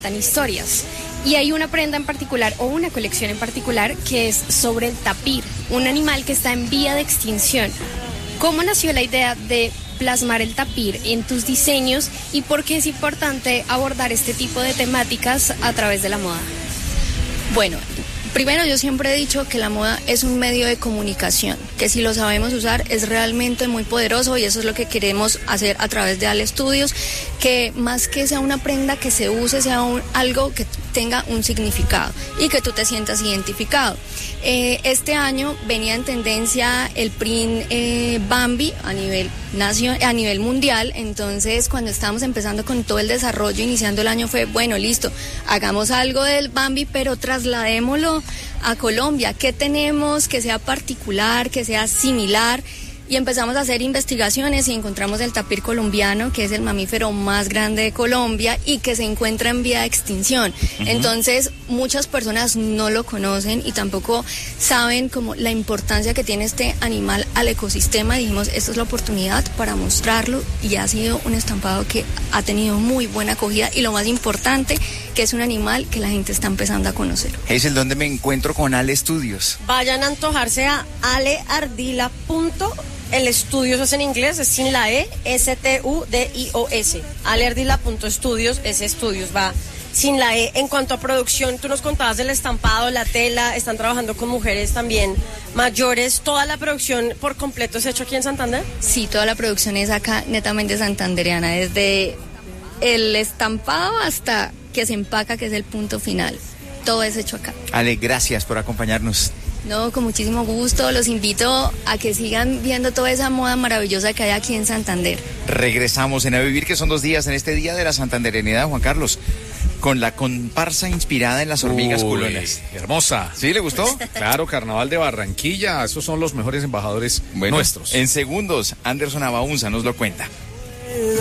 historias. Y hay una prenda en particular o una colección en particular que es sobre el tapir, un animal que está en vía de extinción. ¿Cómo nació la idea de plasmar el tapir en tus diseños y por qué es importante abordar este tipo de temáticas a través de la moda? Bueno, primero yo siempre he dicho que la moda es un medio de comunicación, que si lo sabemos usar es realmente muy poderoso y eso es lo que queremos hacer a través de Ale Studios, que más que sea una prenda que se use, sea algo que tenga un significado y que tú te sientas identificado. Este año venía en tendencia el print Bambi a nivel mundial, entonces cuando estábamos empezando con todo el desarrollo, iniciando el año fue, bueno, listo, hagamos algo del Bambi, pero trasladémoslo a Colombia. ¿Qué tenemos que sea particular, que sea similar? Y empezamos a hacer investigaciones y encontramos el tapir colombiano, que es el mamífero más grande de Colombia y que se encuentra en vía de extinción. Entonces, muchas personas no lo conocen y tampoco saben como la importancia que tiene este animal al ecosistema. Dijimos, esta es la oportunidad para mostrarlo y ha sido un estampado que ha tenido muy buena acogida y lo más importante, que es un animal que la gente está empezando a conocer. Hazel, ¿dónde me encuentro con Ale Studios? Vayan a antojarse a aleardila. El estudios es en inglés, es sin la E, S-T-U-D-I-O-S. aleardila.studios, ese estudios va sin la E. En cuanto a producción, tú nos contabas del estampado, la tela, están trabajando con mujeres también mayores. ¿Toda la producción por completo es hecho aquí en Santander? Sí, toda la producción es acá netamente santandereana, desde el estampado hasta que se empaca, que es el punto final. Todo es hecho acá. Ale, gracias por acompañarnos. No, con muchísimo gusto. Los invito a que sigan viendo toda esa moda maravillosa que hay aquí en Santander. Regresamos en A Vivir, que son 2 días en este Día de la Santandereanidad, Juan Carlos, con la comparsa inspirada en las hormigas culonas. Hermosa. ¿Sí le gustó? Claro, Carnaval de Barranquilla, esos son los mejores embajadores nuestros. En segundos, Anderson Abaunza nos lo cuenta.